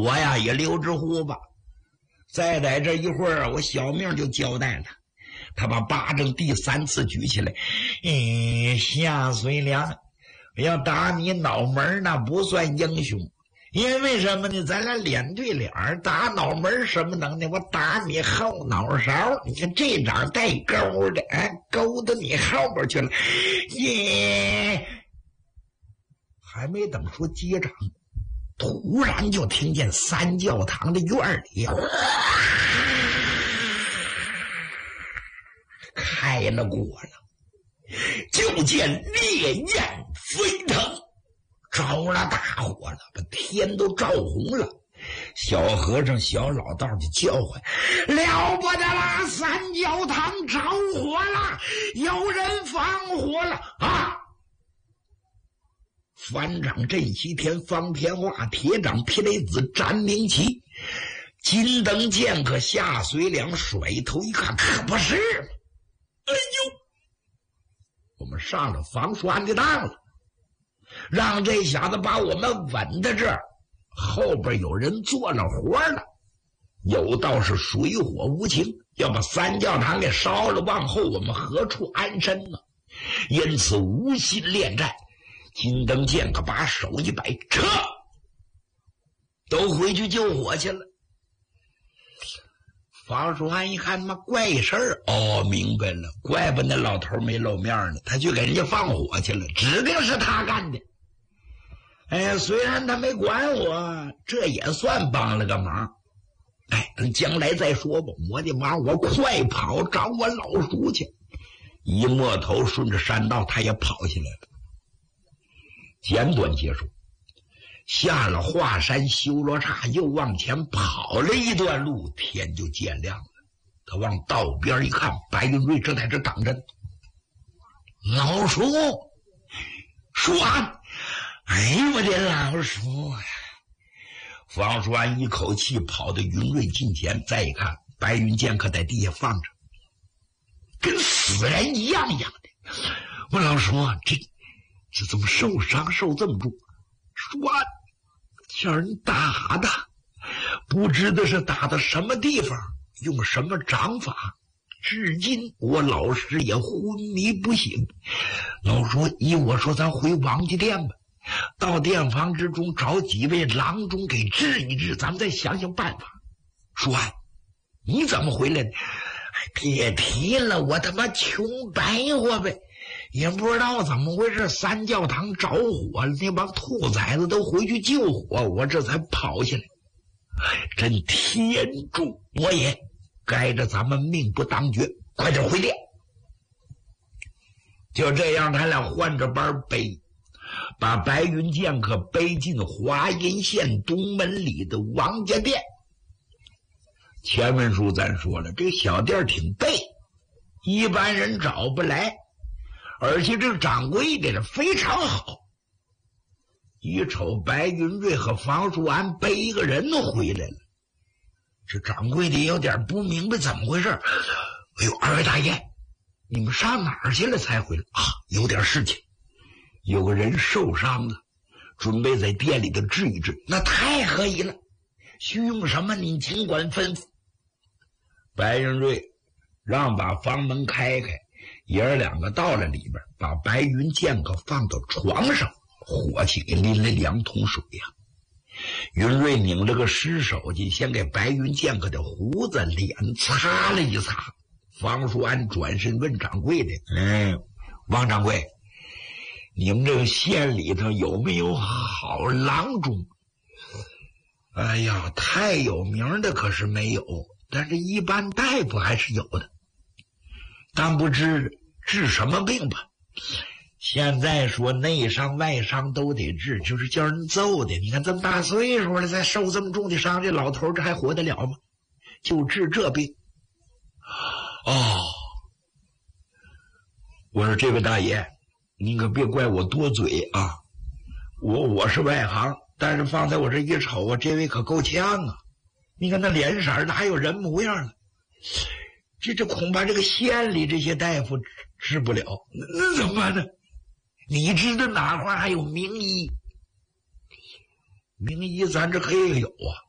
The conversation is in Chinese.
我呀也留着胡吧，再在这一会儿我小命就交代了。他把巴掌第3次举起来，夏随良，要打你脑门那不算英雄，因为什么呢？咱俩脸对脸，打脑门什么能耐？我打你后脑勺，你看这掌带钩的，勾到你后边去了。还没等说接掌，突然就听见三教堂的院里开了锅了，就见烈焰飞腾，着了大火了，把天都照红了。小和尚小老道就叫唤，了不得啦，三教堂着火了，有人放火了啊！反掌镇西天、方天画、铁掌霹雷子、詹明奇、金灯剑客夏随良甩头一看，可不是，哎呦，我们上了房书安的当了，让这小子把我们稳在这儿，后边有人做了活了，有道是水火无情，要把三教堂给烧了，往后我们何处安身呢？因此无心恋战。金灯剑客把手一摆，撤，都回去救火去了。房书安一看，他妈怪事儿，明白了，怪不那老头没露面呢，他去给人家放火去了，指定是他干的。虽然他没管我，这也算帮了个忙。等将来再说吧，我的忙我快跑找我老叔去。一摸头，顺着山道他也跑下来了。简短结束，下了华山修罗刹，又往前跑了一段路，天就渐亮了。他往道边一看，白云瑞正在这等着。老叔，书安，我的老叔呀！方书安一口气跑到云瑞近前，再一看，白云剑客在地下放着，跟死人一样的。我老叔，这怎么受伤受这么重？说叫人打的，不知道是打到什么地方，用什么掌法，至今我老师也昏迷不醒。老叔，依我说，咱回王家店吧，到店房之中找几位郎中给治一治，咱们再想想办法。说你怎么回来的？别提了，我他妈穷白活呗，也不知道怎么回事，三教堂着火了，那帮兔崽子都回去救火，我这才跑下来。真天助我也，该着咱们命不当绝，快点回店。就这样，他俩换着班背，把白云剑客背进华阴县东门里的王家店。前文书咱说了，这个小店挺背，一般人找不来，而且这个掌柜的非常好。一瞅白云瑞和房书安背一个人都回来了，这掌柜的有点不明白怎么回事。二位大爷，你们上哪儿去了才回来？有点事情，有个人受伤了，准备在店里头治一治。那太可以了，需用什么你尽管吩咐。白云瑞让把房门开开，爷儿两个到了里边，把白云剑客放到床上，火气给淋了2桶水呀。云瑞拧了个湿手巾，先给白云剑客的胡子脸擦了一擦。方书安转身问掌柜的：王掌柜，你们这个县里头有没有好郎中？太有名的可是没有，但是一般大夫还是有的，但不知治什么病吧。现在说内伤外伤都得治，就是叫人揍的。你看这么大岁数了，再受这么重的伤，这老头这还活得了吗？就治这病。我说这位大爷，您可别怪我多嘴啊，我是外行，但是放在我这一瞅这位可够呛啊。你看那脸色哪还有人模样了？这恐怕这个县里这些大夫治不了，那怎么办呢？你知道哪块还有名医？名医咱这可以有啊，